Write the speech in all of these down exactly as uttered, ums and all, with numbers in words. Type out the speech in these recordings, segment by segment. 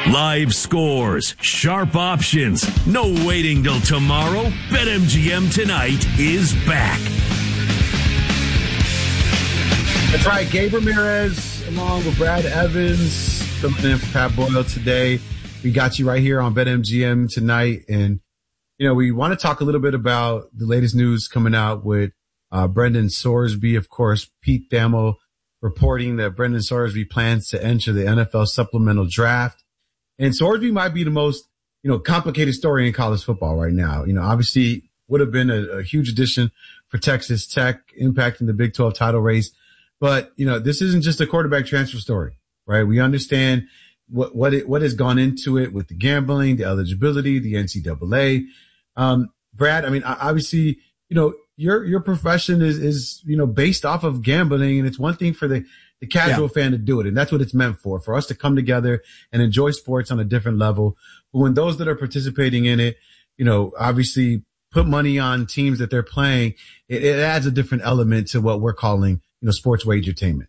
Live scores, sharp options, no waiting till tomorrow. BetMGM Tonight is back. That's right. Gabe Ramirez along with Brad Evans filling in for Pat Boyle today. We got you right here on BetMGM Tonight. And, you know, we want to talk a little bit about the latest news coming out with uh, Brendan Sorsby. Of course, Pete Thamel reporting that Brendan Sorsby plans to enter the N F L supplemental draft. And Sorsby might be the most, you know, complicated story in college football right now. You know, obviously would have been a, a huge addition for Texas Tech, impacting the Big twelve title race. But, you know, this isn't just a quarterback transfer story, right? We understand what, what it, what has gone into it with the gambling, the eligibility, the N C double A. Um, Brad, I mean, obviously, you know, your, your profession is, is, you know, based off of gambling, and it's one thing for the, the casual yeah. fan to do it. And that's what it's meant for, for us to come together and enjoy sports on a different level. But when those that are participating in it, you know, obviously put money on teams that they're playing, it, it adds a different element to what we're calling, you know, sports wagertainment.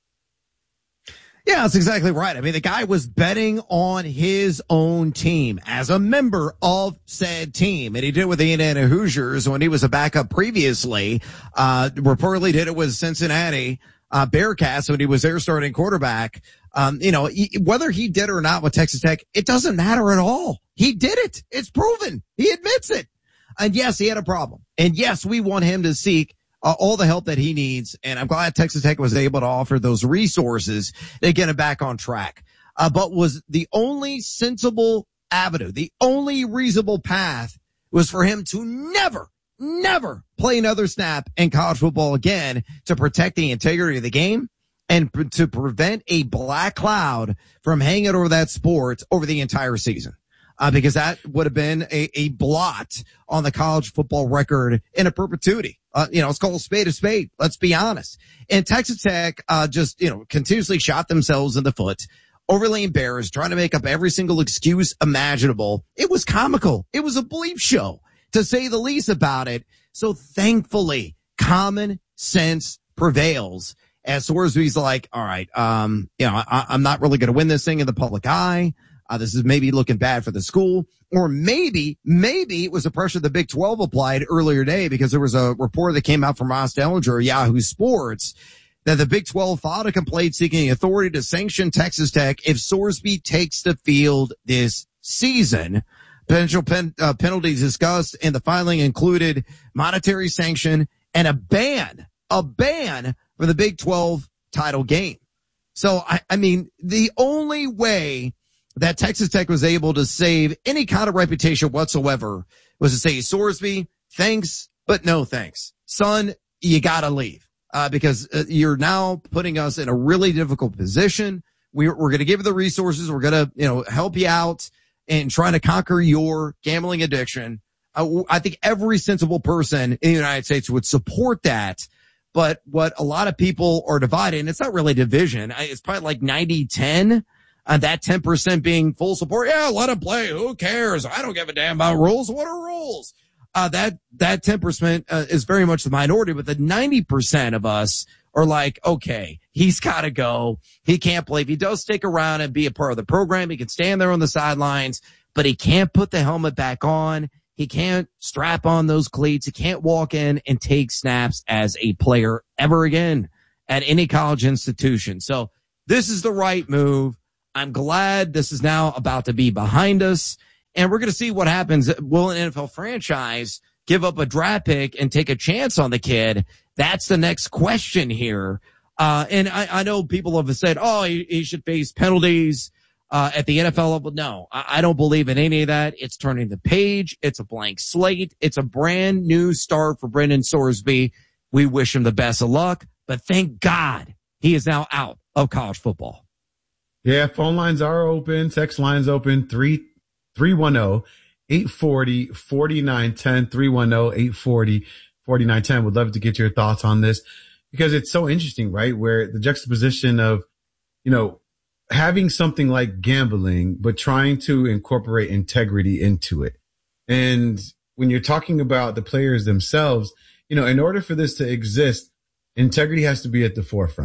Yeah, that's exactly right. I mean, the guy was betting on his own team as a member of said team. And he did it with the Indiana Hoosiers when he was a backup previously. Uh, reportedly did it with Cincinnati, uh, Bearcats when he was their starting quarterback. Um, you know, whether he did or not with Texas Tech, it doesn't matter at all. He did it. It's proven. He admits it. And yes, he had a problem. And yes, we want him to seek Uh, all the help that he needs. And I'm glad Texas Tech was able to offer those resources to get him back on track. Uh, but was the only sensible avenue, the only reasonable path was for him to never, never play another snap in college football again to protect the integrity of the game and pr- to prevent a black cloud from hanging over that sport over the entire season. Uh, because that would have been a, a blot on the college football record in a perpetuity. Uh, you know, it's called a spade a spade. Let's be honest. And Texas Tech, uh, just, you know, continuously shot themselves in the foot, overly embarrassed, trying to make up every single excuse imaginable. It was comical. It was a bleep show, to say the least about it. So thankfully, common sense prevails as Sorsby's like, all right, um, you know, I, I'm not really going to win this thing in the public eye. Uh, this is maybe looking bad for the school, or maybe, maybe it was the pressure the Big twelve applied earlier today, because there was a report that came out from Ross Dellinger, Yahoo Sports, that the Big twelve filed a complaint seeking authority to sanction Texas Tech if Sorsby takes the field this season. Potential pen, uh, penalties discussed in the filing included monetary sanction and a ban, a ban for the Big twelve title game. So, I, I mean, the only way that Texas Tech was able to save any kind of reputation whatsoever was to say, Sorsby, thanks, but no thanks. Son, you gotta leave, uh, because uh, you're now putting us in a really difficult position. We're, we're going to give you the resources. We're going to, you know, help you out in trying to conquer your gambling addiction. Uh, I think every sensible person in the United States would support that. But what a lot of people are divided, and it's not really division. It's probably like ninety ten. Uh, that ten percent being full support. Yeah, let him play. Who cares? I don't give a damn about rules. What are rules? Uh, that, that ten percent uh, is very much the minority, but the ninety percent of us are like, okay, he's got to go. He can't play. If he does stick around and be a part of the program, he can stand there on the sidelines, but he can't put the helmet back on. He can't strap on those cleats. He can't walk in and take snaps as a player ever again at any college institution. So this is the right move. I'm glad this is now about to be behind us, and we're going to see what happens. Will an N F L franchise give up a draft pick and take a chance on the kid? That's the next question here. Uh, and I, I know people have said, oh, he, he should face penalties, uh, at the N F L level. No, I, I don't believe in any of that. It's turning the page. It's a blank slate. It's a brand new start for Brendan Sorsby. We wish him the best of luck, but thank God he is now out of college football. Yeah, phone lines are open. Text lines open. three three one zero, eight four zero, four nine one zero. three one zero, eight four zero, four nine one zero. Would love to get your thoughts on this, because it's so interesting, right? Where the juxtaposition of, you know, having something like gambling, but trying to incorporate integrity into it. And when you're talking about the players themselves, you know, in order for this to exist, integrity has to be at the forefront.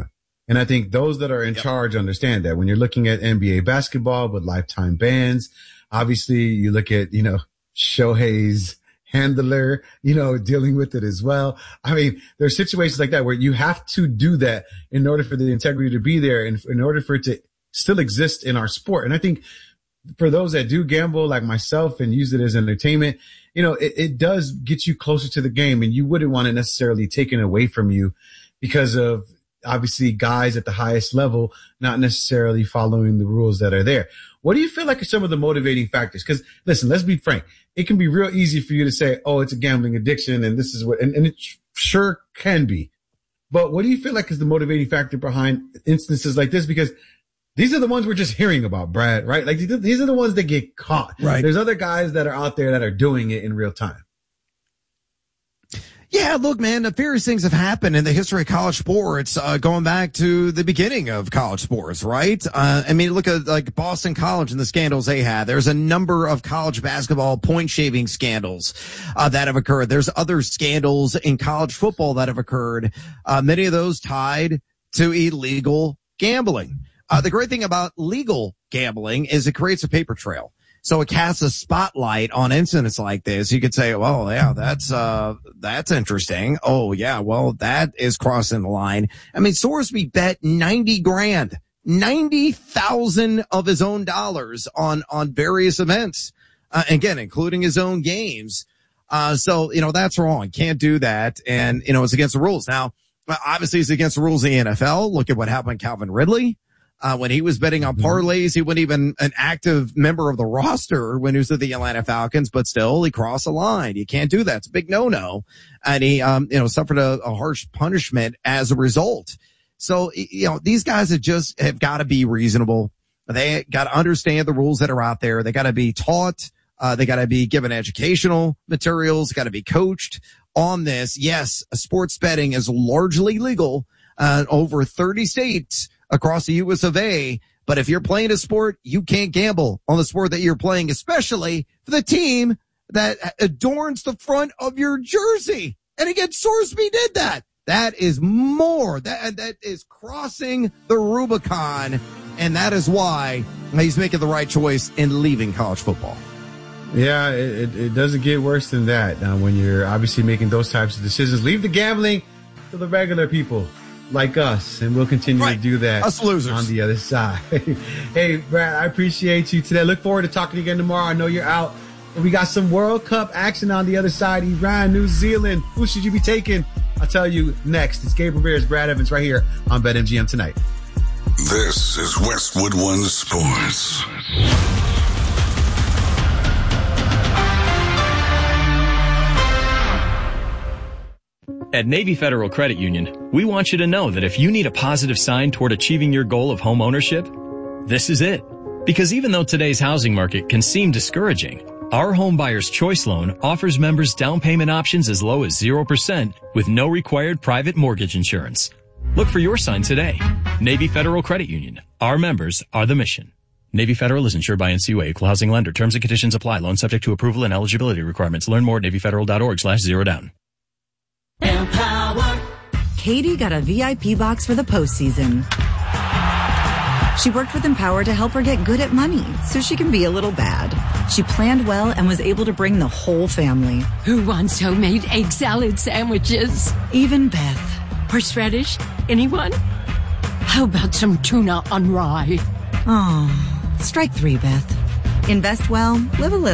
And I think those that are in yep. charge understand that when you're looking at N B A basketball with lifetime bans, obviously you look at, you know, Shohei's handler, you know, dealing with it as well. I mean, there are situations like that where you have to do that in order for the integrity to be there and in order for it to still exist in our sport. And I think for those that do gamble like myself and use it as entertainment, you know, it, it does get you closer to the game, and you wouldn't want it necessarily taken away from you because of obviously guys at the highest level not necessarily following the rules that are there. What do you feel like are some of the motivating factors? Because listen, let's be frank. It can be real easy for you to say, oh, it's a gambling addiction and this is what, and, and it sure can be. But what do you feel like is the motivating factor behind instances like this? Because these are the ones we're just hearing about, Brad, right? Like these are the ones that get caught. Right. There's other guys that are out there that are doing it in real time. Yeah, look, man, nefarious things have happened in the history of college sports, uh, going back to the beginning of college sports, right? Uh, I mean, look at like Boston College and the scandals they had. There's a number of college basketball point shaving scandals, uh, that have occurred. There's other scandals in college football that have occurred, uh, many of those tied to illegal gambling. Uh, the great thing about legal gambling is it creates a paper trail. So it casts a spotlight on incidents like this. You could say, well, yeah, that's, uh, that's interesting. Oh, yeah, well, that is crossing the line. I mean, Sorsby bet ninety grand, ninety thousand of his own dollars on, on various events. Uh, again, including his own games. Uh, so, you know, that's wrong. Can't do that. And, you know, it's against the rules. Now, obviously it's against the rules of the N F L. Look at what happened to Calvin Ridley. Uh, when he was betting on parlays, he wasn't even an active member of the roster when he was with the Atlanta Falcons, but still he crossed the line. You can't do that. It's a big no-no. And he, um, you know, suffered a, a harsh punishment as a result. So, you know, these guys have just have got to be reasonable. They got to understand the rules that are out there. They got to be taught. Uh, they got to be given educational materials, got to be coached on this. Yes, sports betting is largely legal, uh, over thirty states across the U S of A. But if you're playing a sport, you can't gamble on the sport that you're playing, especially for the team that adorns the front of your jersey. And again, Sorsby did that. That is more. That, that is crossing the Rubicon. And that is why he's making the right choice in leaving college football. Yeah, it, it doesn't get worse than that. Now, when you're obviously making those types of decisions, leave the gambling to the regular people like us, and we'll continue right. to do that us losers on the other side. Hey, Brad, I appreciate you today. Look forward to talking to you again tomorrow. I know you're out. And we got some World Cup action on the other side. Iran, New Zealand. Who should you be taking? I'll tell you next. It's Gabriel Ramirez, Brad Evans right here on BetMGM Tonight. This is Westwood One Sports. At Navy Federal Credit Union, we want you to know that if you need a positive sign toward achieving your goal of home ownership, this is it. Because even though today's housing market can seem discouraging, our Home Buyer's Choice Loan offers members down payment options as low as zero percent with no required private mortgage insurance. Look for your sign today. Navy Federal Credit Union. Our members are the mission. Navy Federal is insured by N C U A, Equal Housing Lender. Terms and conditions apply. Loan subject to approval and eligibility requirements. Learn more at NavyFederal.org slash zero down. Empower. Katie got a V I P box for the postseason. She worked with Empower to help her get good at money so she can be a little bad. She planned well and was able to bring the whole family. Who wants homemade egg salad sandwiches? Even Beth. Horseradish? Anyone? How about some tuna on rye? Oh, strike three, Beth. Invest well, live a little.